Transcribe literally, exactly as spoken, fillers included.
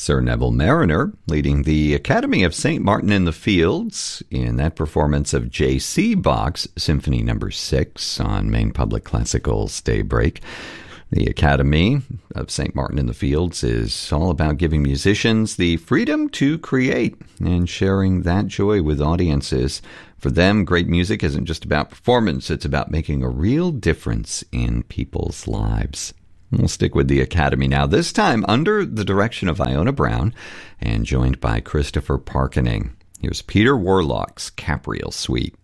Sir Neville Marriner leading the Academy of Saint Martin in the Fields in that performance of J C. Bach's Symphony Number six on Maine Public Classical's Daybreak. The Academy of Saint Martin in the Fields is all about giving musicians the freedom to create and sharing that joy with audiences. For them, great music isn't just about performance, it's about making a real difference in people's lives. We'll stick with the Academy now, this time under the direction of Iona Brown and joined by Christopher Parkening. Here's Peter Warlock's Capriel Suite.